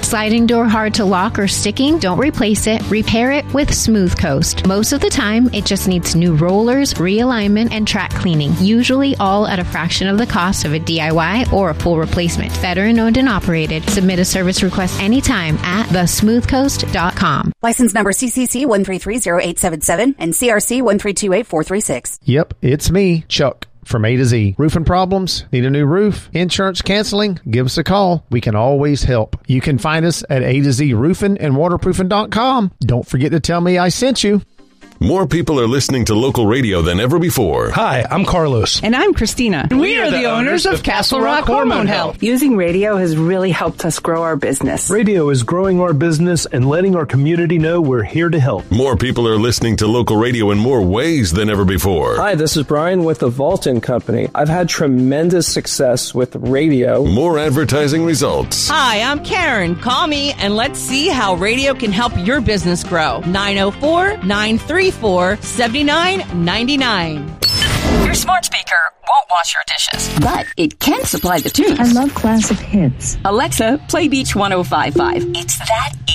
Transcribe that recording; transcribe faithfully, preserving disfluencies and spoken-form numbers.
Sliding door hard to lock or sticking? Don't replace it. Repair it with Smooth Coast. Most of the time, it just needs new rollers, realignment, and track cleaning, usually all at a fraction of the cost of a D I Y or a full replacement. Veteran owned and operated. Submit a service request anytime at the smooth coast dot com. License number C C C one three three zero eight seven seven and C R C one three two eight four three six. Yep, it's me, Chuck. From A to Z. Roofing problems? Need a new roof? Insurance canceling? Give us a call. We can always help. You can find us at A to Z roofing and waterproofing dot com. Don't forget to tell me I sent you. More people are listening to local radio than ever before. Hi, I'm Carlos. And I'm Christina. And we, we are the, the owners of Castle Rock Hormone Health. Using radio has really helped us grow our business. Radio is growing our business and letting our community know we're here to help. More people are listening to local radio in more ways than ever before. Hi, this is Brian with the Vaulton Company. I've had tremendous success with radio. More advertising results. Hi, I'm Karen. Call me and let's see how radio can help your business grow. nine oh four, nine three four, seven nine nine nine. Your smart speaker won't wash your dishes, but it can supply the tunes. I love classic hits. Alexa, play Beach one oh five point five. It's that